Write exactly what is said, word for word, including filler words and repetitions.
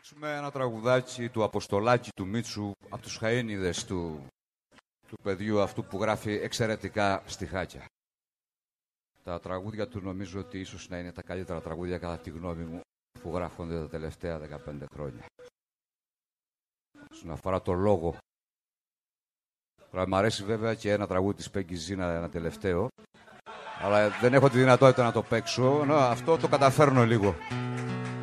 παίξουμε ένα τραγουδάκι του Αποστολάκη του Μίτσου από τους χαΐνιδες του, του παιδιού αυτού που γράφει εξαιρετικά στιχάκια. Τα τραγούδια του νομίζω ότι ίσως να είναι τα καλύτερα τραγούδια κατά τη γνώμη μου που γράφονται τα τελευταία δεκαπέντε χρόνια. Όσον αφορά το λόγο. Τώρα μ' αρέσει βέβαια και ένα τραγούδι της Πέγκη Ζήνα, ένα τελευταίο. Αλλά δεν έχω τη δυνατότητα να το παίξω. Να, αυτό το καταφέρνω λίγο.